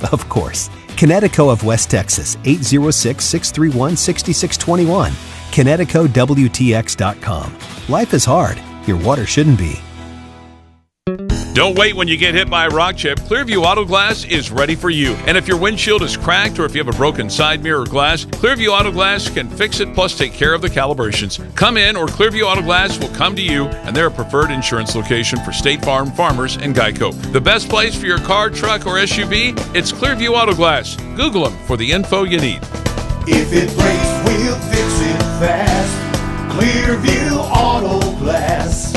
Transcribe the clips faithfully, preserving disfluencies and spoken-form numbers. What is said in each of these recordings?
Of course. Kinetico of West Texas, eight oh six, six three one, six six two one. Kinetico W T X dot com. Life is hard. Your water shouldn't be. Don't wait when you get hit by a rock chip. Clearview Auto Glass is ready for you. And if your windshield is cracked or if you have a broken side mirror glass, Clearview Auto Glass can fix it plus take care of the calibrations. Come in or Clearview Auto Glass will come to you, and they're a preferred insurance location for State Farm, Farmers, and Geico. The best place for your car, truck, or S U V? It's Clearview Auto Glass. Google them for the info you need. If it breaks, we'll fix it fast. Clearview Auto Glass.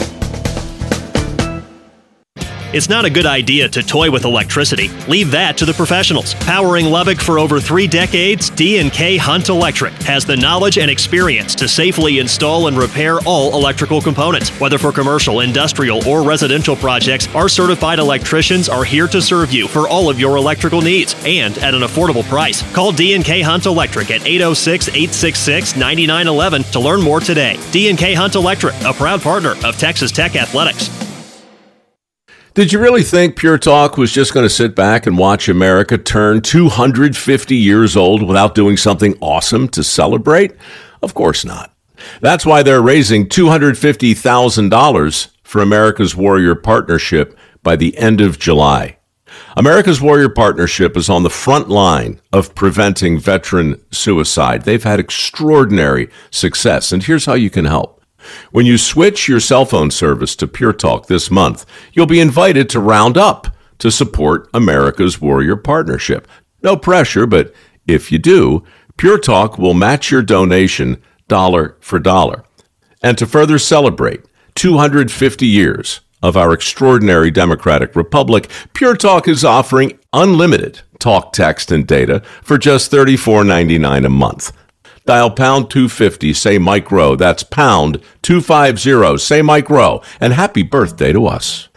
It's not a good idea to toy with electricity. Leave that to the professionals. Powering Lubbock for over three decades, D and K Hunt Electric has the knowledge and experience to safely install and repair all electrical components. Whether for commercial, industrial, or residential projects, our certified electricians are here to serve you for all of your electrical needs and at an affordable price. Call D and K Hunt Electric at eight oh six, eight six six, nine nine one one to learn more today. D and K Hunt Electric, a proud partner of Texas Tech Athletics. Did you really think Pure Talk was just going to sit back and watch America turn two hundred fifty years old without doing something awesome to celebrate? Of course not. That's why they're raising two hundred fifty thousand dollars for America's Warrior Partnership by the end of July. America's Warrior Partnership is on the front line of preventing veteran suicide. They've had extraordinary success, and here's how you can help. When you switch your cell phone service to Pure Talk this month, you'll be invited to round up to support America's Warrior Partnership. No pressure, but if you do, Pure Talk will match your donation dollar for dollar. And to further celebrate two hundred fifty years of our extraordinary democratic republic, Pure Talk is offering unlimited talk, text, and data for just thirty-four ninety-nine a month. Dial pound two fifty, say Mike Rowe. That's pound two fifty, say Mike Rowe. And happy birthday to us.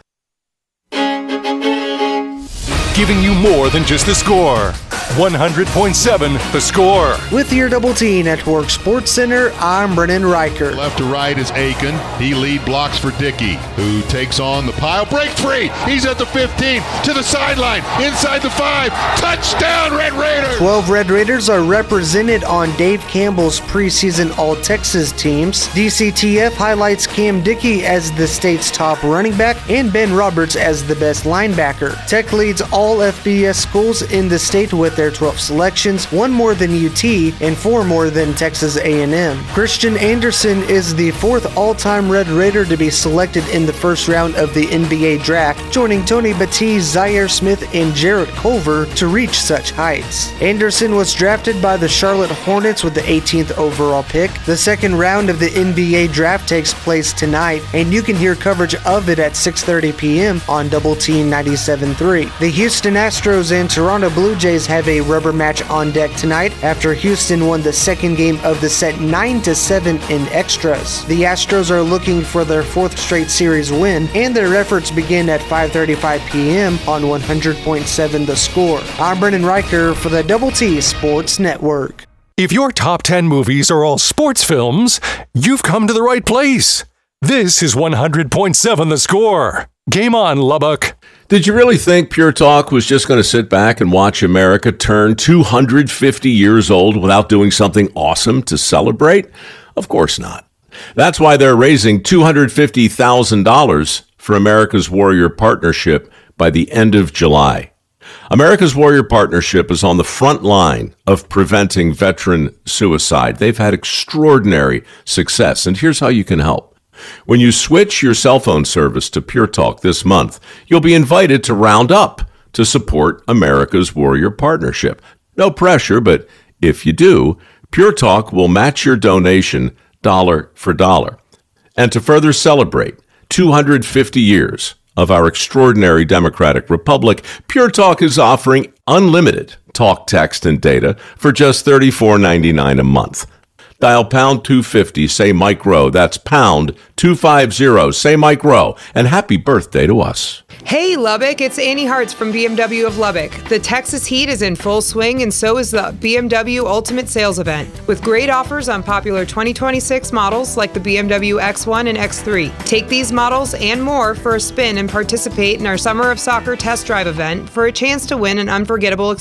Giving you more than just the score. one hundred point seven The Score. With your Double T Network Sports Center, I'm Brennan Riker. Left to right is Aiken. He lead blocks for Dickey, who takes on the pile. Break free. He's at the fifteen, to the sideline, inside the five. Touchdown, Red Raiders! twelve Red Raiders are represented on Dave Campbell's preseason All-Texas teams. D C T F highlights Cam Dickey as the state's top running back and Ben Roberts as the best linebacker. Tech leads all F B S schools in the state with their twelve selections, one more than U T and four more than Texas A and M. Christian Anderson is the fourth all-time Red Raider to be selected in the first round of the N B A draft, joining Tony Batiste, Zaire Smith, and Jarrett Culver to reach such heights. Anderson was drafted by the Charlotte Hornets with the eighteenth overall pick. The second round of the N B A draft takes place tonight, and you can hear coverage of it at six thirty p.m. on Double T ninety-seven point three. The Houston Astros and Toronto Blue Jays have a rubber match on deck tonight after Houston won the second game of the set nine to seven in extras. The Astros are looking for their fourth straight series win, and their efforts begin at five thirty-five p.m. on one hundred point seven The Score. I'm Brennan Riker for the Double T Sports Network. If your top ten movies are all sports films, you've come to the right place. This is one hundred point seven The Score. Game on, Lubbock. Did you really think Pure Talk was just going to sit back and watch America turn two hundred fifty years old without doing something awesome to celebrate? Of course not. That's why they're raising two hundred fifty thousand dollars for America's Warrior Partnership by the end of July. America's Warrior Partnership is on the front line of preventing veteran suicide. They've had extraordinary success, and here's how you can help. When you switch your cell phone service to Pure Talk this month, you'll be invited to round up to support America's Warrior Partnership. No pressure, but if you do, Pure Talk will match your donation dollar for dollar. And to further celebrate two hundred fifty years of our extraordinary democratic republic, Pure Talk is offering unlimited talk, text, and data for just thirty-four ninety-nine a month. Dial pound two fifty, say Mike Rowe. That's pound two fifty, say Mike Rowe. And happy birthday to us. Hey Lubbock, it's Annie Hartz from B M W of Lubbock. The Texas heat is in full swing, and so is the B M W Ultimate Sales Event, with great offers on popular twenty twenty-six models like the B M W X one and X three. Take these models and more for a spin and participate in our Summer of Soccer test drive event for a chance to win an unforgettable experience.